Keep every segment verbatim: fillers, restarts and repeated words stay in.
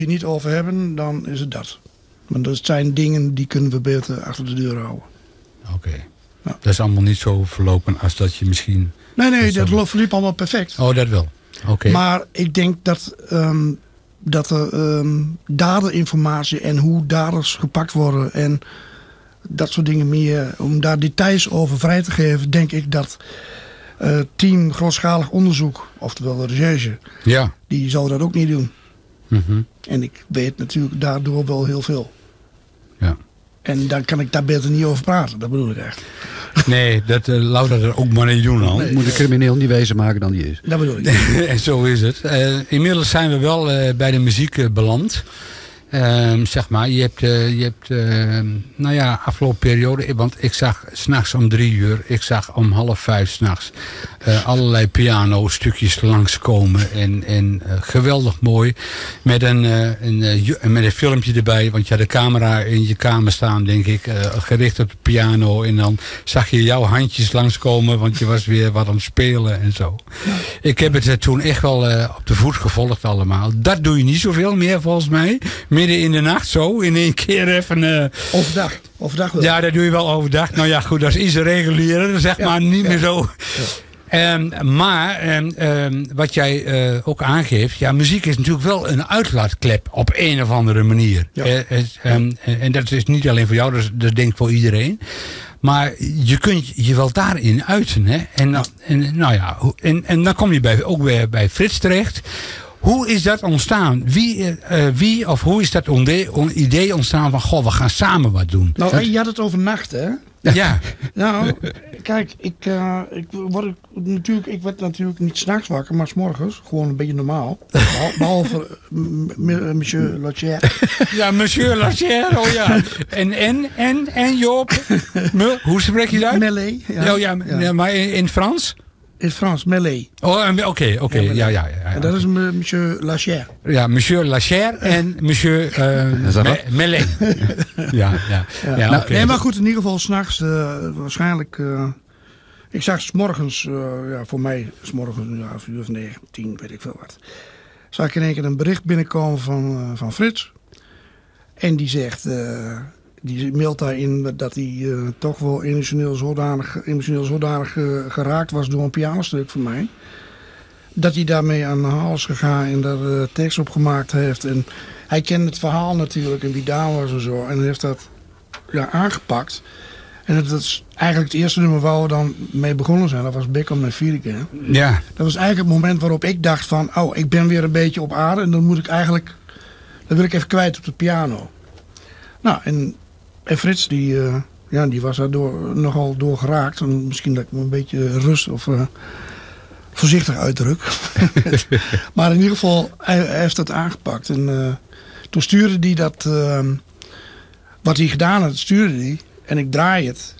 je niet over hebben, dan is het dat. Maar dat zijn dingen die kunnen we beter achter de deur houden. Oké. Okay. Ja. Dat is allemaal niet zo verlopen als dat je misschien... Nee, nee, dat zo... verliep allemaal perfect. Oh, dat wel. Oké. Okay. Maar ik denk dat, um, dat er um, daderinformatie en hoe daders gepakt worden en dat soort dingen meer, om daar details over vrij te geven, denk ik dat uh, team grootschalig onderzoek, oftewel de recherche, ja. die zou dat ook niet doen. Mm-hmm. En ik weet natuurlijk daardoor wel heel veel. Ja. En dan kan ik daar beter niet over praten, dat bedoel ik echt. Nee, dat uh, Laura er ook maar niet doen al. Nee, moet de crimineel niet wezen maken dan die is. Dat bedoel ik. En zo is het. Uh, inmiddels zijn we wel uh, bij de muziek uh, beland. Uh, zeg maar, je hebt, uh, je hebt uh, nou ja, afgelopen periode, want ik zag 's nachts om drie uur, ik zag om half vijf 's nachts uh, allerlei piano stukjes langskomen en, en uh, geweldig mooi met een, uh, een, uh, met een filmpje erbij, want je had de camera in je kamer staan, denk ik, uh, gericht op de piano en dan zag je jouw handjes langskomen, want je was weer wat aan het spelen en zo. Ja. Ik heb het uh, toen echt wel uh, op de voet gevolgd allemaal. Dat doe je niet zoveel meer volgens mij. Midden in de nacht zo, in één keer even... Uh... Overdag. Overdag wel. Ja, dat doe je wel overdag. Nou ja, goed, dat is iets regulier, zeg ja, maar niet ja. meer zo. Ja. Um, maar um, um, wat jij uh, ook aangeeft, ja, muziek is natuurlijk wel een uitlaatklep op een of andere manier. Ja. Uh, uh, um, uh, en dat is niet alleen voor jou, dat, is, dat denk ik voor iedereen. Maar je kunt je wel daarin uiten. Hè? En, ja. en, nou ja, en, en dan kom je bij, ook weer bij Frits terecht. Hoe is dat ontstaan? Wie, uh, wie of hoe is dat idee ontstaan van, goh, we gaan samen wat doen? Nou, je had het over nacht, hè? Ja. Nou, kijk, ik, uh, ik, word, natuurlijk, ik werd natuurlijk niet 's nachts wakker, maar 's morgens. Gewoon een beetje normaal. Behalve uh, monsieur Lacher. Ja, monsieur Lacher, oh ja. En, en, en, en Joop? Me, hoe spreek je dat? Mellet. Ja, oh, ja, ja. Maar in, in Frans? In het Frans, Mellet. Oh, oké, okay, oké. Okay. Ja, ja, ja, ja. En dat is monsieur Lacher. Ja, monsieur Lacher en monsieur uh, Me Mellet. ja, ja. ja. ja nou, okay. Nee, maar goed, in ieder geval s'nachts uh, waarschijnlijk... Uh, ik zag 's morgens, uh, ja, voor mij 's morgens, ja, vier of negen, tien, weet ik veel wat. Zag ik in één keer een bericht binnenkomen van, uh, van Frits. En die zegt... Uh, Die mailt daarin dat hij uh, toch wel emotioneel zodanig, emotioneel zodanig uh, geraakt was door een pianostuk van mij. Dat hij daarmee aan de haal is gegaan en daar uh, tekst op gemaakt heeft. En hij kende het verhaal natuurlijk en wie daar was en zo. En heeft dat ja, aangepakt. En dat is eigenlijk het eerste nummer waar we dan mee begonnen zijn. Dat was Beckham en Vierike. Ja. Dat was eigenlijk het moment waarop ik dacht van... oh, ik ben weer een beetje op aarde en dan moet ik eigenlijk... dat wil ik even kwijt op de piano. Nou, en... En Frits, die, uh, ja, die was daar door, nogal door geraakt. En misschien dat ik me een beetje rust of uh, voorzichtig uitdruk. Maar in ieder geval, hij, hij heeft dat aangepakt. En uh, toen stuurde hij dat... Uh, wat hij gedaan had, stuurde hij. En ik draai het.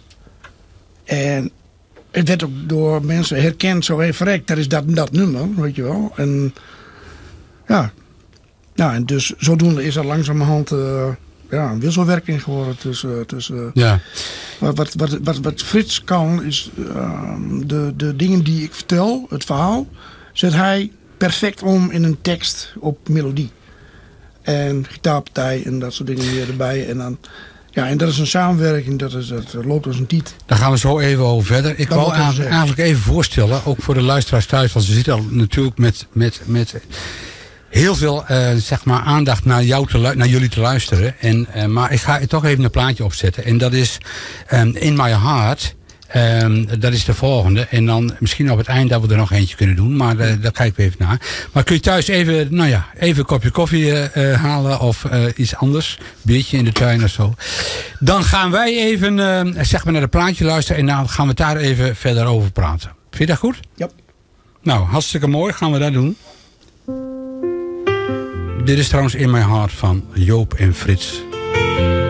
En het werd ook door mensen herkend. Zo even verrekt, dat is dat, dat nummer, weet je wel. En ja. Nou, en dus zodoende is er langzamerhand... Uh, Ja, een wisselwerking geworden tussen... tussen ja. wat, wat, wat, wat, wat Frits kan, is uh, de, de dingen die ik vertel, het verhaal, zet hij perfect om in een tekst op melodie. En gitaarpartij en dat soort dingen weer erbij. En, dan, ja, en dat is een samenwerking, dat, is, dat loopt als een tiet. Daar gaan we zo even over verder. Ik wou eigenlijk even voorstellen, ook voor de luisteraars thuis, want ze zitten al natuurlijk met... met, met heel veel uh, zeg maar aandacht naar, jou te naar jullie te luisteren. En, uh, maar ik ga toch even een plaatje opzetten. En dat is um, In My Heart. Um, dat is de volgende. En dan misschien op het eind dat we er nog eentje kunnen doen. Maar uh, daar kijken we even naar. Maar kun je thuis even, nou ja, even een kopje koffie uh, uh, halen. Of uh, iets anders. Biertje in de tuin of zo. Dan gaan wij even uh, zeg maar naar het plaatje luisteren. En dan gaan we daar even verder over praten. Vind je dat goed? Ja. Nou, hartstikke mooi. Gaan we dat doen. Dit is trouwens In My Heart van Joop en Frits.